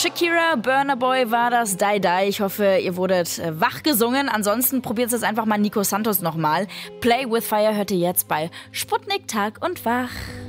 Shakira, Burna Boy war das, Die Die. Ich hoffe, ihr wurdet wach gesungen. Ansonsten probiert es einfach mal Nico Santos nochmal. Play with Fire hört ihr jetzt bei Sputnik Tag und Wach.